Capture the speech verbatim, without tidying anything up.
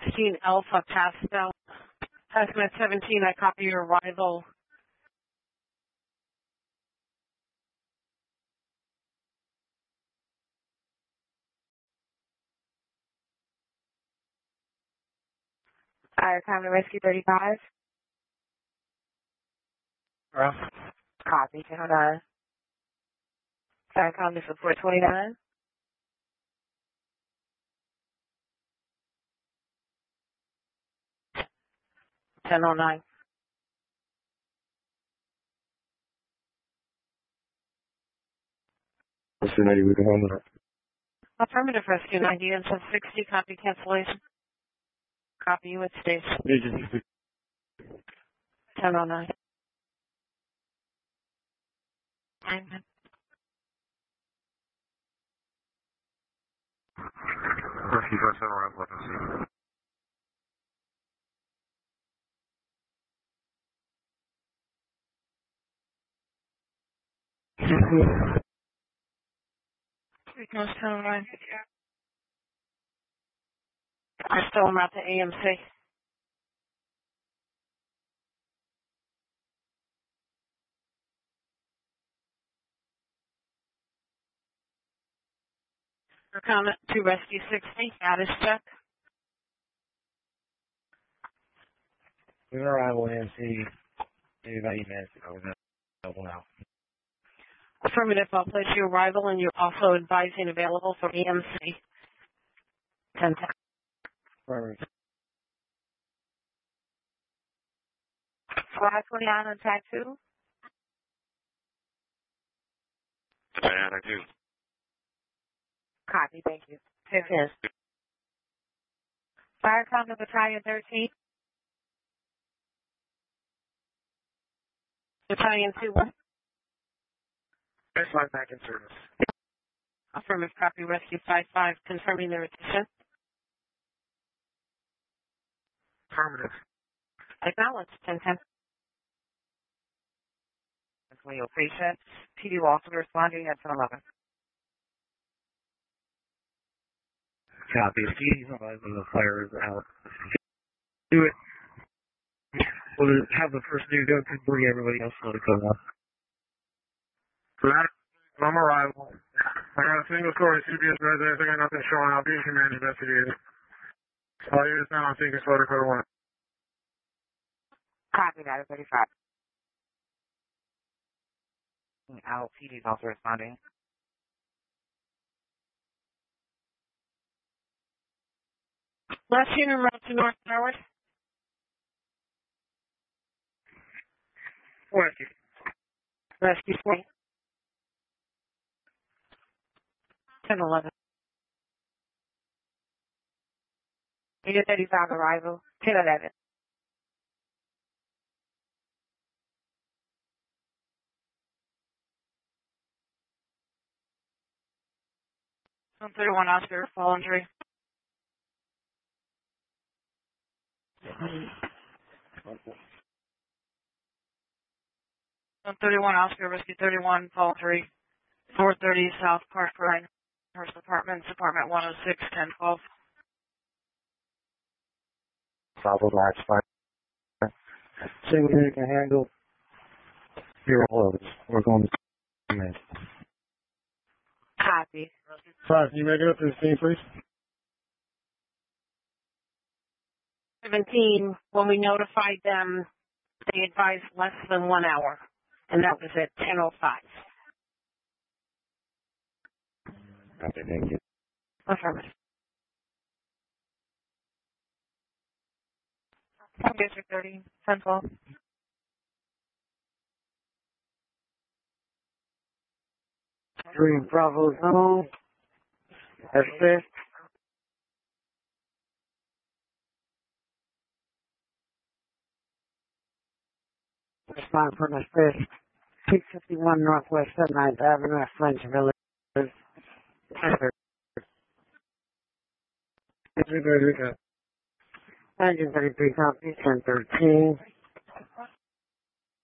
sixteen Alpha Pastel. Hazmat seventeen, I copy your arrival. Fire Common Rescue thirty-five. Rough. Copy, ten oh nine. Fire Common Support twenty-nine. ten oh nine. Rescue ninety, we can handle it. Affirmative, Rescue ninety and sub sixty, copy cancellation. Copy you at station. Agency. ten oh nine. Amen. Rescue five seven, around eleven C. Recon ten oh nine. I'm still en route to A M C. Comment to Rescue sixty, status check. We arrive at A M C maybe about eight minutes ago. We're available now. Affirmative, I'll place your arrival and you're also advising available for A M C. ten ten. Affirmative. Flight twenty-nine on track two. Diana, I do. Copy, thank you. ten ten. Fire Common Battalion thirteen. Battalion two one. Best line back in service. Affirmative, copy Rescue five five, confirming their attention. Affirmative. Acknowledge, ten ten. When your patient, P D also responding at ten eleven. Copy. Speedy, the fire is out. Do it. We'll have the first new go to bring everybody else to come up. For that, on arrival, I got a single story C B S residence. I got nothing showing. I'll be in command investigated. All units now on single photo code one. Copy that at thirty-five. Out, P D is also responding. Last unit en route to North Norwood. Rescue. Rescue forty. ten eleven. Unit thirty-five arrival, ten eleven. one thirty-one Oscar, fall injury. one thirty-one Oscar, Rescue thirty-one, fall injury. four thirty South Park Line, Hearst Apartments, Apartment one oh six, ten twelve. Solid large fire. Single unit can handle. Zero loads. We're going to minutes. Copy. Five, can you make it up to the scene, please? seventeen, when we notified them, they advised less than one hour, and that was at ten oh five. Copy, thank you. Affirmative. District thirty, ten twelve. Three Bravo Zone. Assist. Respond from assist. six fifty-one Northwest ninth Avenue, French Village. Engine thirty-three copy, ten thirteen.